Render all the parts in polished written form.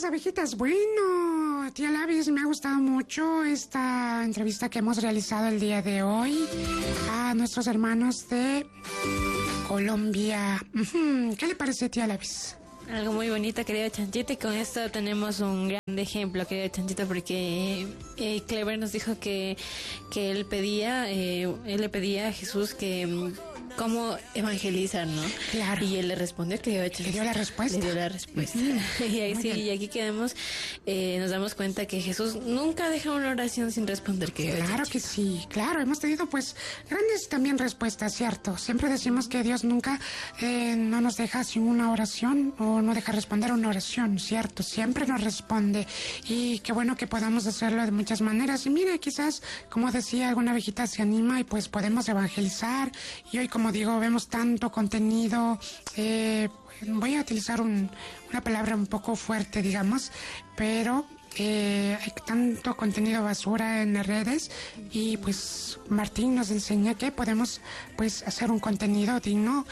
abejitas. Bueno, tía Lavis, me ha gustado mucho esta entrevista que hemos realizado el día de hoy a nuestros hermanos de Colombia. ¿Qué le parece, tía Lavis? Algo muy bonito, querido Chanchito, y con esto tenemos un gran ejemplo, querido Chanchito, porque Clever nos dijo que él le pedía a Jesús que cómo evangelizar, ¿no? Claro. Y él le respondió que le dio la respuesta. Le dio la respuesta. Y ahí sí, y aquí quedamos, nos damos cuenta que Jesús nunca deja una oración sin responder, querido Claro Chanchito. que sí, claro, hemos tenido pues grandes también respuestas, ¿cierto? Siempre decimos que Dios nunca no nos deja sin una oración o no deja responder una oración, ¿cierto? Siempre nos responde y qué bueno que podamos hacerlo de muchas maneras. Y mire, quizás, como decía, alguna abejita se anima y pues podemos evangelizar. Y hoy, como digo, vemos tanto contenido, voy a utilizar una palabra un poco fuerte, digamos, pero hay tanto contenido basura en las redes y pues Martín nos enseña que podemos pues hacer un contenido digno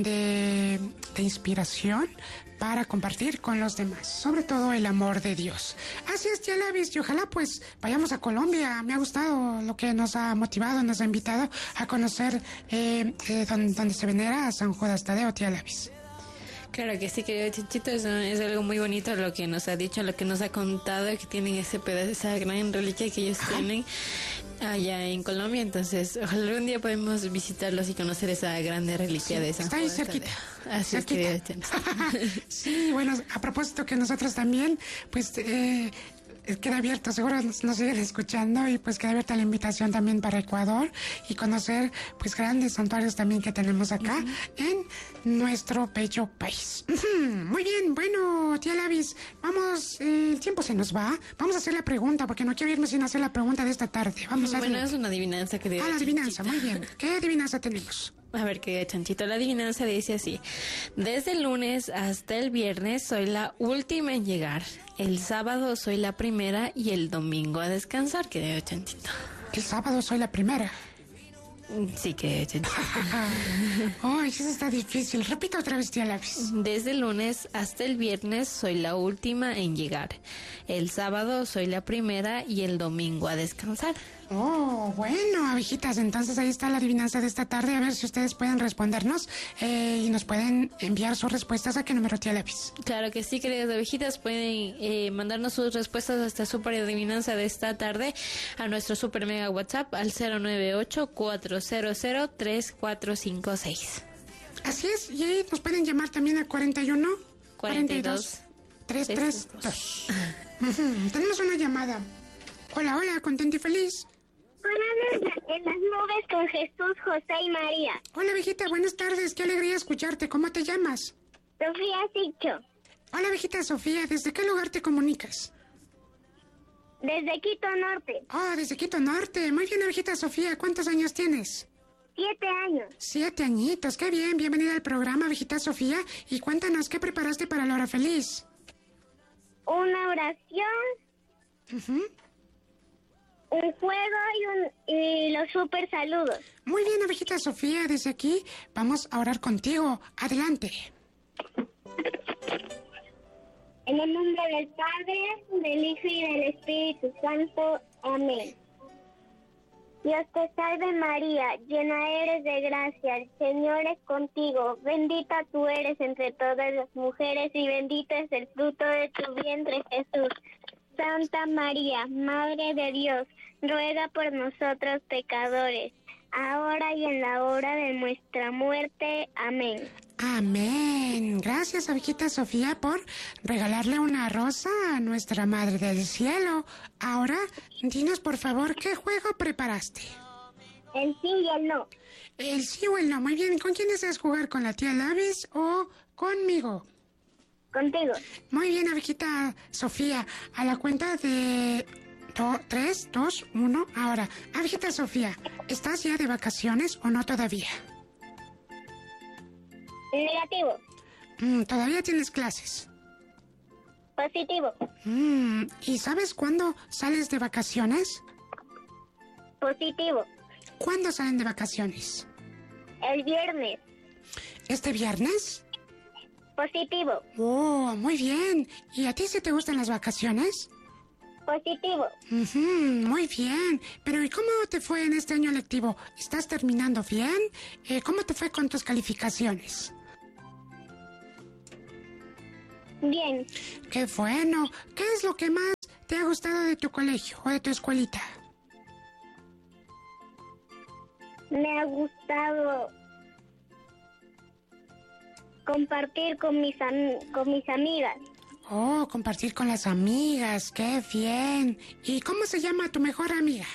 de inspiración para compartir con los demás, sobre todo el amor de Dios. Así es, tía Lavis, y ojalá pues vayamos a Colombia. Me ha gustado lo que nos ha motivado, nos ha invitado a conocer donde se venera a San Judas Tadeo, tía Lavis. Claro que sí, querido Chanchito, eso es algo muy bonito lo que nos ha dicho, lo que nos ha contado, que tienen ese pedazo, esa gran reliquia que ellos tienen allá en Colombia. Entonces, ojalá algún día podemos visitarlos y conocer esa grande reliquia de San Está ahí Judas cerquita. Tadeo. Así es, querido Chanchito. Sí, bueno, a propósito que nosotros también, pues queda abierto, seguro nos siguen escuchando y pues queda abierta la invitación también para Ecuador y conocer pues grandes santuarios también que tenemos acá en nuestro bello país. Muy bien, bueno, tía Lavis, vamos, el tiempo se nos va, vamos a hacer la pregunta porque no quiero irme sin hacer la pregunta de esta tarde. Vamos a Bueno, es una adivinanza, querido la adivinanza, Chanchito. muy bien. ¿Qué adivinanza tenemos? A ver, querido Chanchito, la adivinanza dice así: desde el lunes hasta el viernes soy la última en llegar, el sábado soy la primera y el domingo a descansar, querido Chanchito. El sábado soy la primera. Sí, querido Chanchito. Ay, eso está difícil. Repita otra vez, tía Lavis. Desde el lunes hasta el viernes soy la última en llegar, el sábado soy la primera y el domingo a descansar. Oh, bueno, abejitas, entonces ahí está la adivinanza de esta tarde. A ver si ustedes pueden respondernos y nos pueden enviar sus respuestas. ¿A qué número, tía Lápiz? Claro que sí, queridas abejitas, pueden mandarnos sus respuestas a esta super adivinanza de esta tarde a nuestro super mega WhatsApp al 098-400-3456. Así es, y ahí nos pueden llamar también al 41 42 332. Tenemos una llamada. Hola, hola, contento y feliz. Hola, en las nubes con Jesús, José y María. Hola, viejita, buenas tardes, qué alegría escucharte. ¿Cómo te llamas? Sofía Sicho. Hola, viejita Sofía, ¿desde qué lugar te comunicas? Desde Quito Norte. Desde Quito Norte. Muy bien, viejita Sofía, ¿cuántos años tienes? 7 años. 7 añitos, qué bien, bienvenida al programa, viejita Sofía. Y cuéntanos, ¿qué preparaste para la hora feliz? Una oración, un juego y los super saludos. Muy bien, abejita Sofía, desde aquí vamos a orar contigo. Adelante. En el nombre del Padre, del Hijo y del Espíritu Santo. Amén. Dios te salve María, llena eres de gracia, el Señor es contigo. Bendita tú eres entre todas las mujeres y bendito es el fruto de tu vientre, Jesús. Santa María, Madre de Dios, ruega por nosotros pecadores, ahora y en la hora de nuestra muerte. Amén. Amén. Gracias, abejita Sofía, por regalarle una rosa a nuestra Madre del Cielo. Ahora, dinos por favor, ¿qué juego preparaste? El sí y el no. El sí o el no. Muy bien. ¿Con quién deseas jugar? ¿Con la tía Lavis o conmigo? Contigo. Muy bien, abejita Sofía. A la cuenta de 3, 2, 1. Ahora, abejita Sofía, ¿estás ya de vacaciones o no todavía? Negativo. ¿Todavía tienes clases? Positivo. ¿Y sabes cuándo sales de vacaciones? Positivo. ¿Cuándo salen de vacaciones? El viernes. ¿Este viernes? Positivo. Oh, muy bien. ¿Y a ti sí te gustan las vacaciones? Positivo. Muy bien. Pero ¿y cómo te fue en este año lectivo? ¿Estás terminando bien? ¿Cómo te fue con tus calificaciones? Bien. ¡Qué bueno! ¿Qué es lo que más te ha gustado de tu colegio o de tu escuelita? Me ha gustado compartir con mis amigas. Oh, compartir con las amigas. ¡Qué bien! ¿Y cómo se llama tu mejor amiga?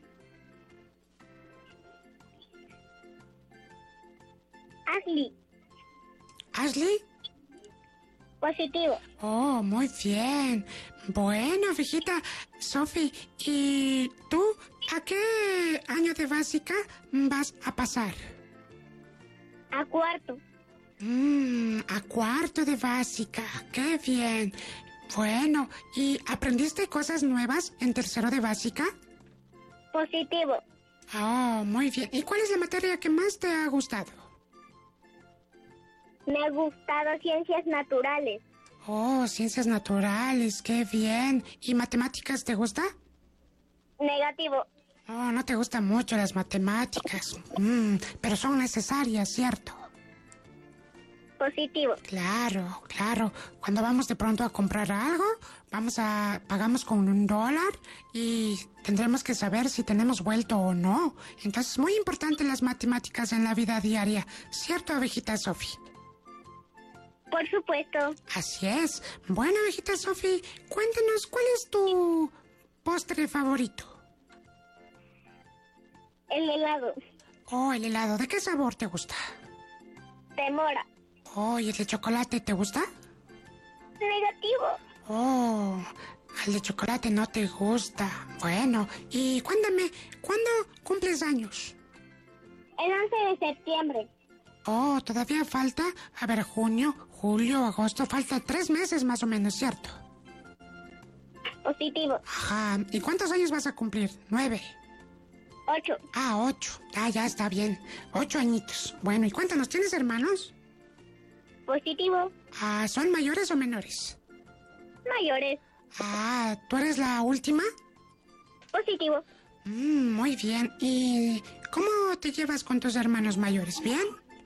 Ashley. ¿Ashley? Positivo. Oh, muy bien. Bueno, fijita, Sofi, ¿y tú a qué año de básica vas a pasar? A cuarto. A cuarto de básica. ¡Qué bien! Bueno, ¿y aprendiste cosas nuevas en tercero de básica? Positivo. Oh, muy bien. ¿Y cuál es la materia que más te ha gustado? Me ha gustado ciencias naturales. Oh, ciencias naturales, qué bien. ¿Y matemáticas te gusta? Negativo. Oh, no te gustan mucho las matemáticas. Pero son necesarias, ¿cierto? Positivo. Claro, claro. Cuando vamos de pronto a comprar algo, pagamos con $1 y tendremos que saber si tenemos vuelto o no. Entonces, muy importante las matemáticas en la vida diaria. ¿Cierto, abejita Sofi? Por supuesto. Así es. Bueno, abejita Sofi, cuéntanos, ¿cuál es tu postre favorito? El helado. Oh, el helado. ¿De qué sabor te gusta? De mora. Oh, ¿y el de chocolate te gusta? Negativo. Oh, el de chocolate no te gusta. Bueno, y cuéntame, ¿cuándo cumples años? El 11 de septiembre. Oh, todavía falta, a ver, junio, julio, agosto, falta 3 meses más o menos, ¿cierto? Positivo. Ajá, ¿y cuántos años vas a cumplir? 9. 8. 8. Ya está bien. 8 añitos. Bueno, y cuéntanos, ¿tienes hermanos? Positivo. ¿Son mayores o menores? Mayores. ¿Tú eres la última? Positivo. Muy bien. ¿Y cómo te llevas con tus hermanos mayores? ¿Bien?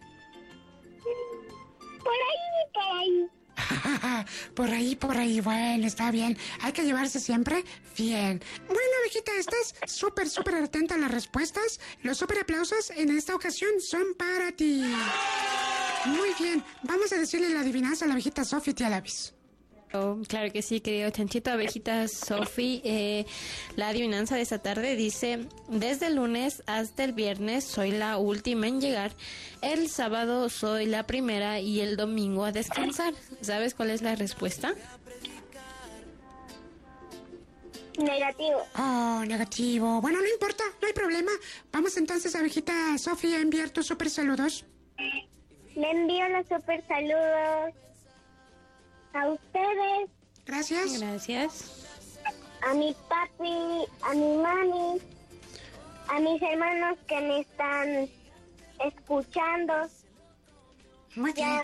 Por ahí. Por ahí. Bueno, está bien. Hay que llevarse siempre bien. Bueno, abejita, estás súper atenta a las respuestas. Los súper aplausos en esta ocasión son para ti. Muy bien. Vamos a decirle la adivinanza a la abejita Sofi, tía Lavis. Oh, claro que sí, querido Chanchito, abejita Sofi. La adivinanza de esta tarde dice: desde el lunes hasta el viernes soy la última en llegar, el sábado soy la primera y el domingo a descansar. ¿Sabes cuál es la respuesta? Negativo. Oh, negativo. Bueno, no importa, no hay problema. Vamos entonces, abejita Sofi, a enviar tus súper saludos. Le envío los super saludos a ustedes, Gracias. Gracias. a mi papi, a mi mami, a mis hermanos que me están escuchando, Muy bien.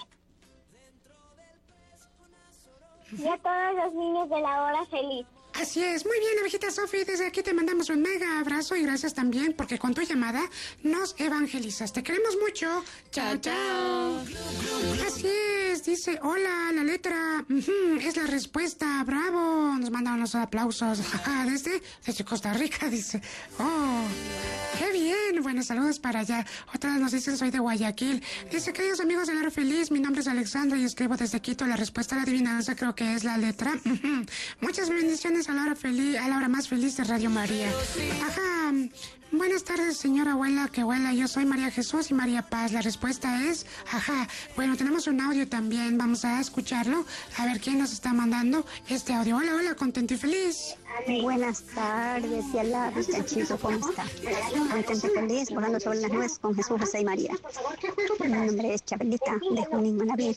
y a todos los niños de la hora feliz. Así es, muy bien, abejita Sofi, desde aquí te mandamos un mega abrazo y gracias también porque con tu llamada nos evangelizas. Te queremos mucho. Chao, chao. Así es, dice, hola, la letra, es la respuesta, bravo. Nos mandan unos aplausos desde Costa Rica, dice, oh, qué bien, buenos saludos para allá. Otras nos dicen, soy de Guayaquil. Dice, queridos amigos del Hora Feliz, mi nombre es Alexandra y escribo desde Quito. La respuesta a la adivinanza creo que es la letra. Muchas bendiciones a la hora feliz, a la hora más feliz de Radio María. Ajá. Buenas tardes, señora abuela, que abuela, yo soy María Jesús y María Paz. La respuesta es, bueno, tenemos un audio también, vamos a escucharlo, a ver quién nos está mandando este audio. Hola, contento y feliz. Buenas tardes, y alá, Chanchito, ¿cómo está? Contento y feliz, volando sobre las nubes con Jesús, José y María. Mi nombre es Chabelita, de Junín, Manaví.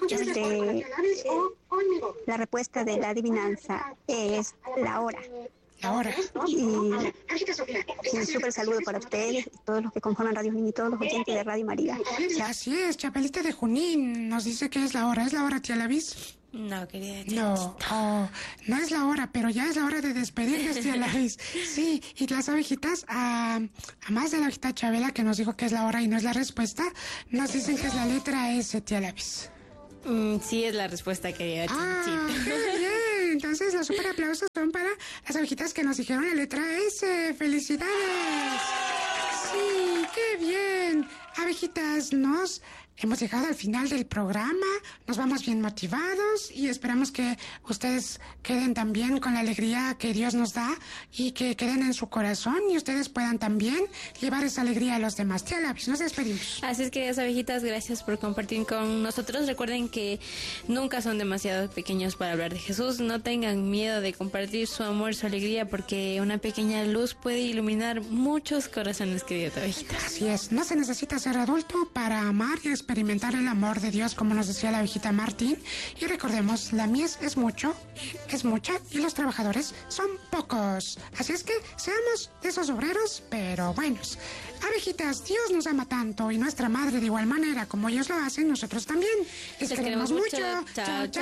La respuesta de la adivinanza es la hora. La hora. Y un súper saludo para ustedes, todos los que conforman Radio Junín y todos los oyentes de Radio María. Así es, Chapelita de Junín nos dice que es la hora. ¿Es la hora, tía Lavis? No, querida. No, no es la hora, pero ya es la hora de despedirnos, tía Lavis. Sí, y las abejitas, a más de la abejita Chabela que nos dijo que es la hora y no es la respuesta, nos dicen que es la letra S, tía Lavis. Sí, es la respuesta, querida. ¡Qué bien! Entonces los super aplausos son para las abejitas que nos dijeron la letra S. ¡Felicidades! Sí, qué bien. Abejitas, hemos llegado al final del programa, nos vamos bien motivados y esperamos que ustedes queden también con la alegría que Dios nos da y que queden en su corazón y ustedes puedan también llevar esa alegría a los demás. Tía Lavis, nos despedimos. Así es, queridas abejitas, gracias por compartir con nosotros. Recuerden que nunca son demasiado pequeños para hablar de Jesús. No tengan miedo de compartir su amor, su alegría, porque una pequeña luz puede iluminar muchos corazones, queridas abejitas. Así es, no se necesita ser adulto para amar y experimentar el amor de Dios, como nos decía la abejita Martín. Y recordemos, la mies es mucha y los trabajadores son pocos. Así es que seamos de esos obreros, pero buenos. Abejitas, Dios nos ama tanto y nuestra madre de igual manera como ellos lo hacen, nosotros también. Les queremos mucho. Chao, chao.